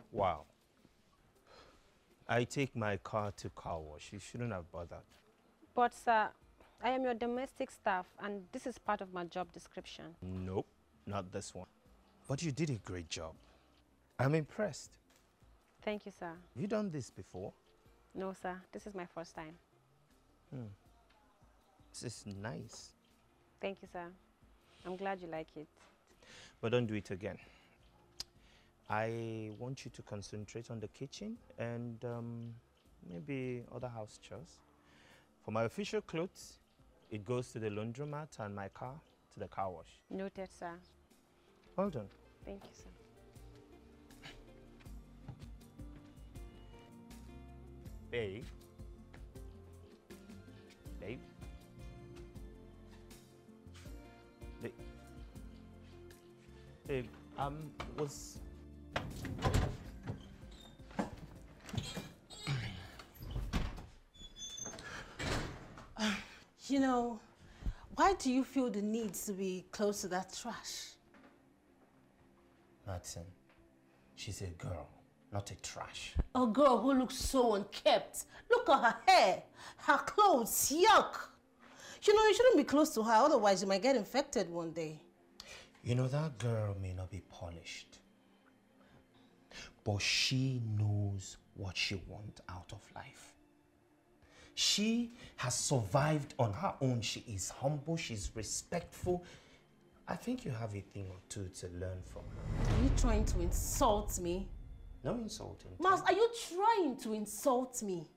Wow. I take my car to car wash. You shouldn't have bothered. But sir, I am your domestic staff and this is part of my job description. Nope, not this one. But you did a great job. I'm impressed. Thank you, sir. Have you done this before? No, sir. This is my first time. This is nice. Thank you, sir. I'm glad you like it. But don't do it again. I want you to concentrate on the kitchen and maybe other house chores. For my official clothes, it goes to the laundromat and my car to the car wash. Noted, sir. Well done. Thank you, sir. Babe. Babe. Babe. Babe, was... You know, why do you feel the need to be close to that trash? Madison, she's a girl, not a trash. A girl who looks so unkept. Look at her hair, her clothes, yuck. You know, you shouldn't be close to her, otherwise you might get infected one day. You know, that girl may not be polished, but she knows what she wants out of life. She has survived on her own. She is humble, she's respectful. I think you have a thing or two to learn from her. Are you trying to insult me? No insulting. Mas, are you trying to insult me?